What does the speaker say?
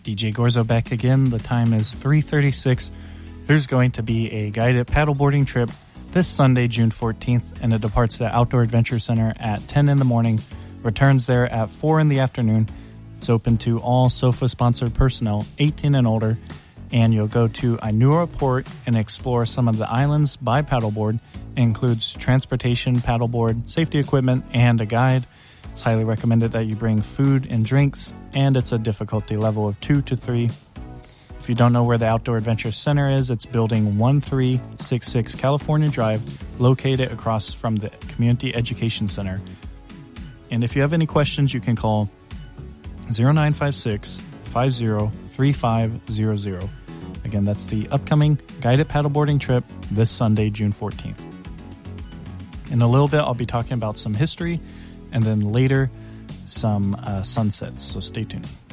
DJ Gorzo back again. The time is 3:36. There's going to be a guided paddleboarding trip this Sunday, June 14th, and it departs the Outdoor Adventure Center at 10 in the morning, returns there at 4 in the afternoon. It's open to all SOFA-sponsored personnel, 18 and older, and you'll go to Ainura Port and explore some of the islands by paddleboard. It includes transportation, paddleboard, safety equipment, and a guide. It's highly recommended that you bring food and drinks, and it's a difficulty level of 2 to 3. If you don't know where the Outdoor Adventure Center is, it's building 1366 California Drive, located across from the Community Education Center. And if you have any questions, you can call 0956-503500. Again, that's the upcoming guided paddleboarding trip this Sunday, June 14th. In a little bit, I'll be talking about some history, and then later, some sunsets, so stay tuned.